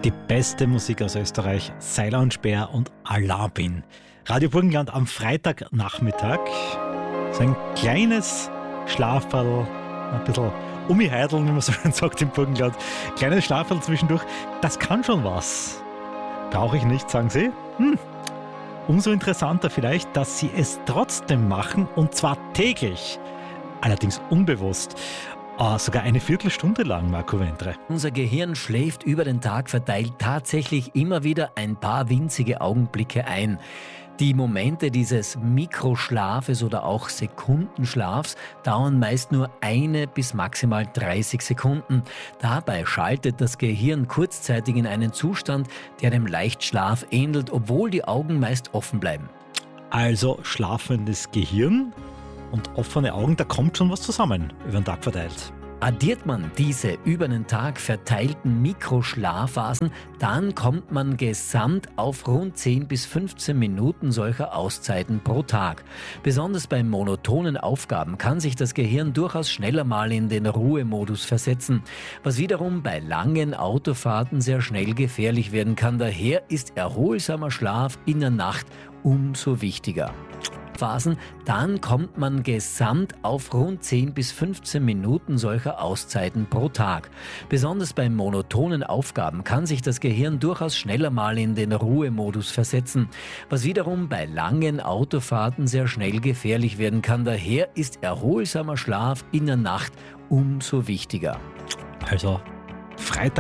Die beste Musik aus Österreich, Seiler und Speer und Alabin. Radio Burgenland am Freitagnachmittag. So ein kleines Schlaferl, ein bisschen umheideln, wie man so schön sagt im Burgenland. Kleines Schlaferl zwischendurch, das kann schon was. Brauche ich nicht, sagen Sie? Umso interessanter vielleicht, dass Sie es trotzdem machen und zwar täglich. Allerdings unbewusst. Sogar eine Viertelstunde lang, Marco Wentre. Unser Gehirn schläft über den Tag verteilt tatsächlich immer wieder ein paar winzige Augenblicke ein. Die Momente dieses Mikroschlafes oder auch Sekundenschlafs dauern meist nur 1 bis maximal 30 Sekunden. Dabei schaltet das Gehirn kurzzeitig in einen Zustand, der dem Leichtschlaf ähnelt, obwohl die Augen meist offen bleiben. Also schlafendes Gehirn und offene Augen, da kommt schon was zusammen über den Tag verteilt. Addiert man diese über den Tag verteilten Mikroschlafphasen, dann kommt man gesamt auf rund 10 bis 15 Minuten solcher Auszeiten pro Tag. Besonders bei monotonen Aufgaben kann sich das Gehirn durchaus schneller mal in den Ruhemodus versetzen, was wiederum bei langen Autofahrten sehr schnell gefährlich werden kann. Daher ist erholsamer Schlaf in der Nacht umso wichtiger. Phasen, dann kommt man gesamt auf rund 10 bis 15 Minuten solcher Auszeiten pro Tag. Besonders bei monotonen Aufgaben kann sich das Gehirn durchaus schneller mal in den Ruhemodus versetzen, was wiederum bei langen Autofahrten sehr schnell gefährlich werden kann. Daher ist erholsamer Schlaf in der Nacht umso wichtiger. Also Freitag